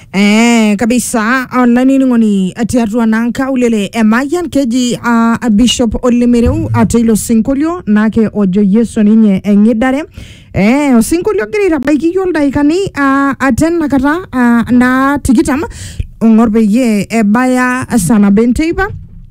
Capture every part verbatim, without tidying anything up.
Eh kabisa online ngoni atiatua nanka ulele emayan keji uh, Bishop Olimireu atilo sinkolio nake ojo Yesu ninye engidare eh sinkolio girira baiki yolda ikani uh, aten nakata uh, na tikitam ongorpeye ebaya sana benteiba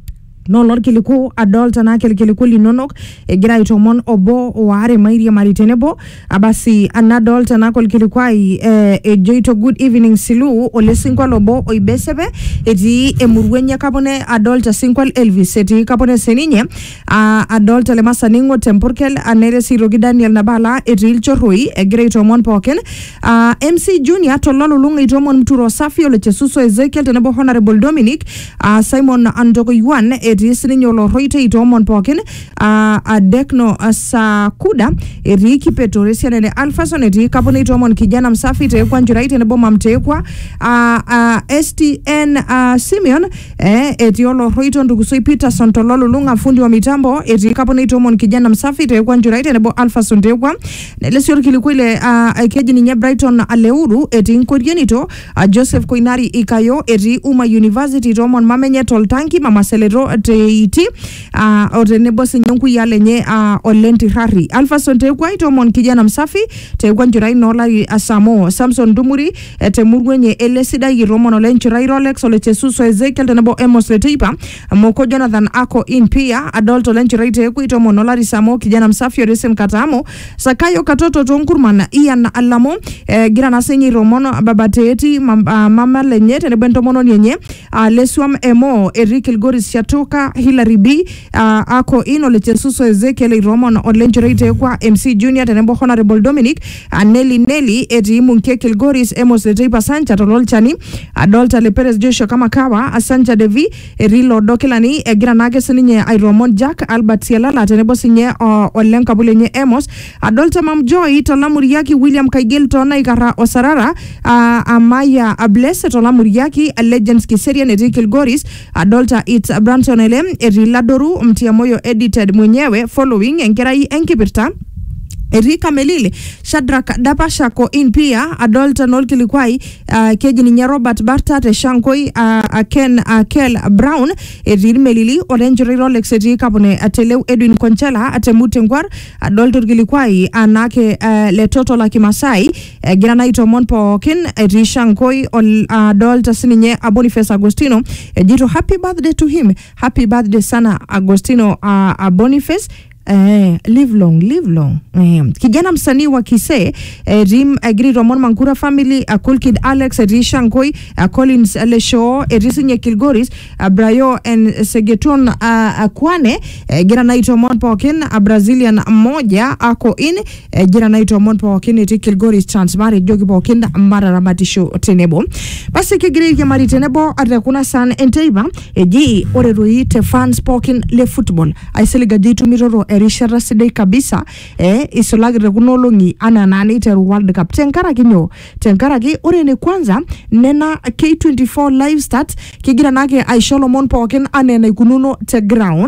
no lor kiliku adult na kiliku linonok egira itomon obo ware mairi maritenebo abasi an adult na kiliku ai e joito good evening silu ole sinkwal obo oibesebe eti emurwenya kapone adult sinkwal Elvis eti kapone seninye uh, adult le masaningo tempurkel anere sirogi Daniel Nabala eti ilchoroi egira itomon poken uh, M C Junior tololo lunga itomon mturo safi ole chesuso Ezekiel tenebo Honorable Dominic uh, Simon Andoko Yuan eti sininyo roite itomon pokin a uh, adekno uh, sakuda eti kipetore nene Alphason eti kapone itomon kijana msafi te kwa njuraite nebo mamtekwa a uh, uh, S T N uh, Simeon eh, eti olo roito ndugusoi Peterson tololo lunga fundi wa mitambo eti kapone itomon kijana msafi te kwa njuraite nebo Alphason tekwa nelesio kilikuile uh, keji ninye Brighton Aleuru eti nkorienito uh, Joseph Koinari Ikayo eti Uma University itomon mamenye toltanki mama Selero iti uh, otenebo sinyonku yalenye uh, olenti rari Alphason tekwa itomon kijana msafi tekwa njurai nolari asamo Samson Dumuri temurwenye elesida yiromon olenchurai Rolex olechesuso Ezekiel tenebo Emos Leteipa moko Jonathan Ako in pia adult olenchurai tekwa itomon nolari samo kijana msafi oresen katamo Sakayo katoto tonkurman Ian Alamo eh, gira nasenyi romono babateeti mam, uh, mama lenye tenebo entomono nyenye uh, Leswam Emo Eric Goris Shatoka Hilary B uh, Ako ino lechesuso Ezekiel Roman olenjurite kwa M C Junior tenebo Honorable Dominic uh, Nelly Nelly eti munke Kilgoris Emos Leteipa Sancha tololchani adolta le Perez Joshua kama kawa Asanja Devi Rilo Dokilani egira nage sininye Iromon Jack Albert Sialala tenebo sinye uh, olenka bulenye Emos adolta Mam Joy tolamuriaki William Kaigel tona ikara Osarara uh, Amaya Blessed tolamuriaki Legends Kiseria neti Kilgoris adolta It's Branson Elem Eriladoru mtia moyo edited mwenyewe following enkerai enkipirta Erika Melili Shadrack Dapashako in pia adolta nol kilikwai uh, keji ninye Robert Barta te Shankoi uh, Ken uh, Kel Brown Eril Melili Orange Rolex eti kapone ateleu Edwin Konchela atemute ngwar adolta kilikwai anake uh, letoto la Kimasai uh, girana itomon pokin eti Shankoi ol, uh, adolta sininye Boniface Agostino ejito happy birthday to him happy birthday sana Agostino uh, Boniface Eh, live long, live long. Eh, kijana msanii wa Kisee, eh, Rim Agri Romon Mankura family, a uh, Cool Kid Alex, uh, Rishankoi, uh, Collins uh, Lesho, uh, Risinye Kilgoris, uh, Brayo and Segeton uh, uh, Kwane, uh, gira naito mon pokin, a uh, Brazilian moja, ako in, uh, gira naito mon pokin, iti Kilgoris transmari, jogi pokin, mara ramatisho tenebo. Basi kigiri ya mari tenebo, atakuna san enteiba, eji orerui te fans pokin le football. Aiseli gajitu miroro erishara sidai kabisa eh isolagire kunolongi ana nani teru World Cup tenkara kinyo tenkara ki ore ne kwanza nena K twenty-four live start kigira nake Aisholomon poken anena ikununo te ground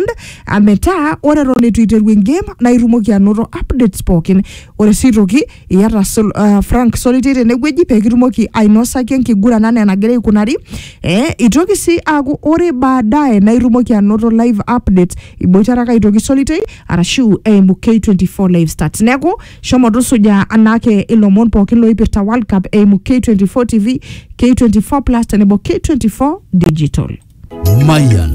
ameta ore rone Twitter wing game na irumoki anoro updates poken ore siroki yara sol, uh, Frank Solitaire ne gweji pe kirumoki ainosa kenki gura nane anagere ikunari eh itoki si agu ore baadaye na irumoki anoro live updates iboitaraka itoki Solitaire arashu emu K twenty-four live start nego shomodo soja anake ilomon pokin lo ipirta World Cup emu K twenty-four T V K twenty-four plus tenebo K twenty-four digital Mayan